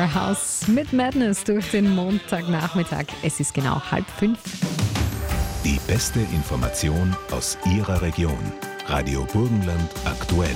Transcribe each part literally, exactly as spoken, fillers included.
House mit Madness durch den Montagnachmittag. Es ist genau halb fünf. Die beste Information aus Ihrer Region. Radio Burgenland aktuell.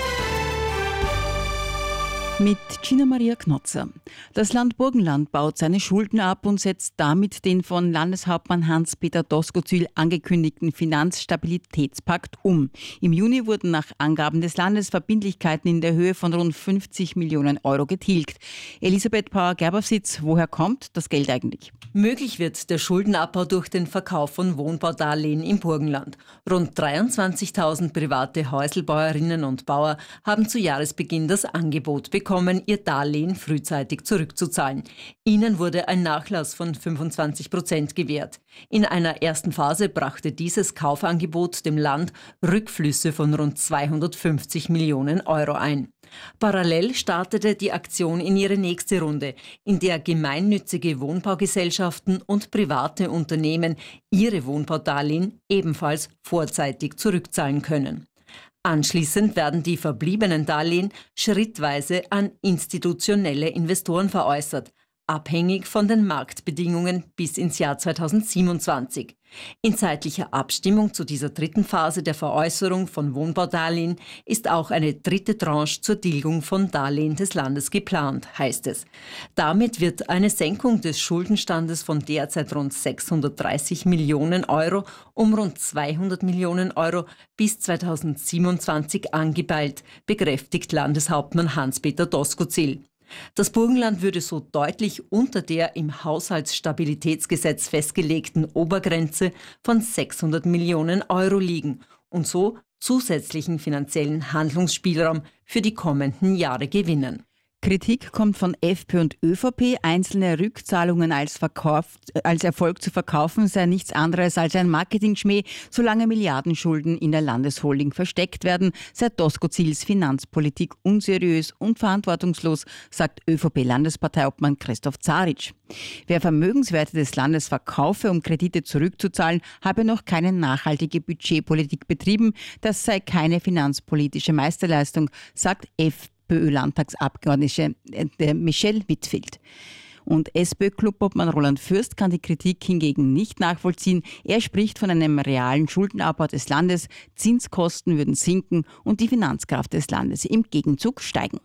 Mit Gina Maria Knotzer. Das Land Burgenland baut seine Schulden ab und setzt damit den von Landeshauptmann Hans-Peter Doskozil angekündigten Finanzstabilitätspakt um. Im Juni wurden nach Angaben des Landes Verbindlichkeiten in der Höhe von rund fünfzig Millionen Euro getilgt. Elisabeth Bauer-Gerbersitz, woher kommt das Geld eigentlich? Möglich wird der Schuldenabbau durch den Verkauf von Wohnbaudarlehen im Burgenland. Rund dreiundzwanzigtausend private Häuselbauerinnen und Bauer haben zu Jahresbeginn das Angebot bekommen, ihr Darlehen frühzeitig zurückzuzahlen. Ihnen wurde ein Nachlass von fünfundzwanzig Prozent gewährt. In einer ersten Phase brachte dieses Kaufangebot dem Land Rückflüsse von rund zweihundertfünfzig Millionen Euro ein. Parallel startete die Aktion in ihre nächste Runde, in der gemeinnützige Wohnbaugesellschaften und private Unternehmen ihre Wohnbaudarlehen ebenfalls vorzeitig zurückzahlen können. Anschließend werden die verbliebenen Darlehen schrittweise an institutionelle Investoren veräußert, abhängig von den Marktbedingungen bis ins Jahr zweitausendsiebenundzwanzig. In zeitlicher Abstimmung zu dieser dritten Phase der Veräußerung von Wohnbaudarlehen ist auch eine dritte Tranche zur Tilgung von Darlehen des Landes geplant, heißt es. Damit wird eine Senkung des Schuldenstandes von derzeit rund sechshundertdreißig Millionen Euro um rund zweihundert Millionen Euro bis zweitausendsiebenundzwanzig angepeilt, bekräftigt Landeshauptmann Hans-Peter Doskozil. Das Burgenland würde so deutlich unter der im Haushaltsstabilitätsgesetz festgelegten Obergrenze von sechshundert Millionen Euro liegen und so zusätzlichen finanziellen Handlungsspielraum für die kommenden Jahre gewinnen. Kritik kommt von FPÖ und ÖVP. Einzelne Rückzahlungen als, Verkauf, als Erfolg zu verkaufen sei nichts anderes als ein Marketing-Schmäh, solange Milliardenschulden in der Landesholding versteckt werden, sei Doskozils Finanzpolitik unseriös und verantwortungslos, sagt ÖVP-Landesparteiobmann Christoph Zaric. Wer Vermögenswerte des Landes verkaufe, um Kredite zurückzuzahlen, habe noch keine nachhaltige Budgetpolitik betrieben. Das sei keine finanzpolitische Meisterleistung, sagt FPÖ. FPÖ-Landtagsabgeordnete Michelle Wittfeld. Und SPÖ-Clubobmann Roland Fürst kann die Kritik hingegen nicht nachvollziehen. Er spricht von einem realen Schuldenabbau des Landes. Zinskosten würden sinken und die Finanzkraft des Landes im Gegenzug steigen.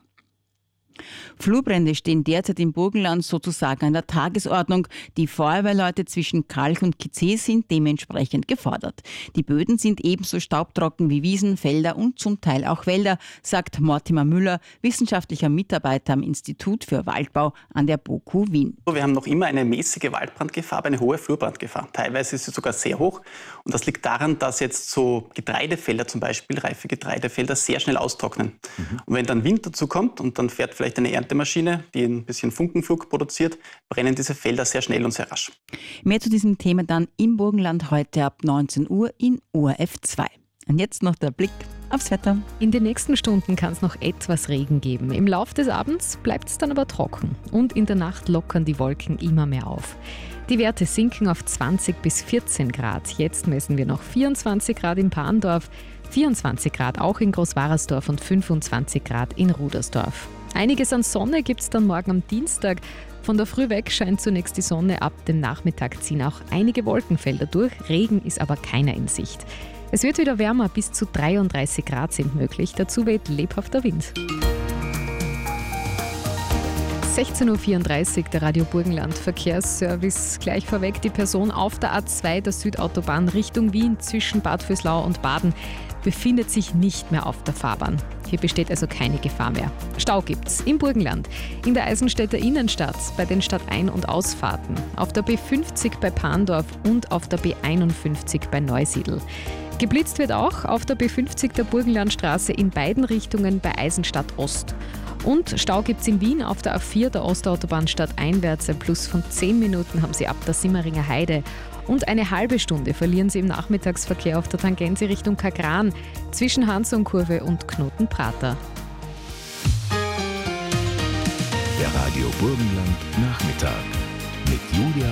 Flurbrände stehen derzeit im Burgenland sozusagen an der Tagesordnung. Die Feuerwehrleute zwischen Kalch und Kizeh sind dementsprechend gefordert. Die Böden sind ebenso staubtrocken wie Wiesen, Felder und zum Teil auch Wälder, sagt Mortimer Müller, wissenschaftlicher Mitarbeiter am Institut für Waldbau an der BOKU Wien. Wir haben noch immer eine mäßige Waldbrandgefahr, aber eine hohe Flurbrandgefahr. Teilweise ist sie sogar sehr hoch. Und das liegt daran, dass jetzt so Getreidefelder zum Beispiel, reife Getreidefelder, sehr schnell austrocknen. Mhm. Und wenn dann Wind dazu kommt und dann fährt vielleicht eine Erntemaschine, die ein bisschen Funkenflug produziert, brennen diese Felder sehr schnell und sehr rasch. Mehr zu diesem Thema dann im Burgenland heute ab neunzehn Uhr in O R F zwei. Und jetzt noch der Blick aufs Wetter. In den nächsten Stunden kann es noch etwas Regen geben. Im Laufe des Abends bleibt es dann aber trocken. Und in der Nacht lockern die Wolken immer mehr auf. Die Werte sinken auf zwanzig bis vierzehn Grad. Jetzt messen wir noch vierundzwanzig Grad in Parndorf, vierundzwanzig Grad auch in Großwarersdorf und fünfundzwanzig Grad in Rudersdorf. Einiges an Sonne gibt es dann morgen am Dienstag. Von der Früh weg scheint zunächst die Sonne, ab dem Nachmittag ziehen auch einige Wolkenfelder durch. Regen ist aber keiner in Sicht. Es wird wieder wärmer, bis zu dreiunddreißig Grad sind möglich. Dazu weht lebhafter Wind. sechzehn Uhr vierunddreißig, der Radio Burgenland Verkehrsservice. Gleich vorweg, die Person auf der A zwei der Südautobahn Richtung Wien zwischen Bad Vöslau und Baden befindet sich nicht mehr auf der Fahrbahn. Hier besteht also keine Gefahr mehr. Stau gibt's im Burgenland, in der Eisenstädter Innenstadt, bei den Stadtein- und Ausfahrten, auf der B fünfzig bei Parndorf und auf der B einundfünfzig bei Neusiedl. Geblitzt wird auch auf der B fünfzig der Burgenlandstraße in beiden Richtungen bei Eisenstadt Ost. Und Stau gibt's in Wien auf der A vier der Ostautobahn stadteinwärts. Ein Plus von zehn Minuten haben Sie ab der Simmeringer Heide. Und eine halbe Stunde verlieren Sie im Nachmittagsverkehr auf der Tangente Richtung Kagran zwischen Hansonkurve und Knotenprater. Der Radio Burgenland Nachmittag mit Julia